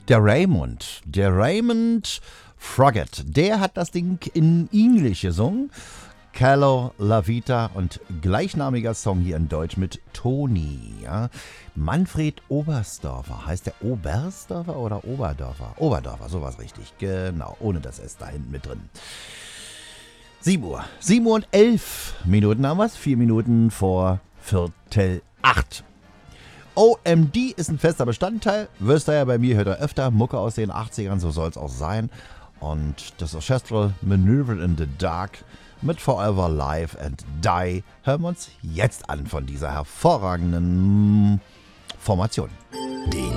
Der Raymond Froggatt, der hat das Ding in Englisch gesungen. Calo La Vita und gleichnamiger Song hier in Deutsch mit Toni. Ja. Manfred Oberstdorfer. Heißt der Oberstdorfer oder Oberdorfer? Oberdorfer, sowas richtig. Genau, ohne das S da hinten mit drin. 7 Uhr. 7 Uhr und 11 Minuten haben wir es. 4 Minuten vor Viertel 8. OMD ist ein fester Bestandteil. Wirst du ja bei mir, hört er öfter Mucke aus den 80ern, so soll es auch sein. Und das Orchestral Maneuver in the Dark mit Forever Live and Die hören wir uns jetzt an von dieser hervorragenden Formation.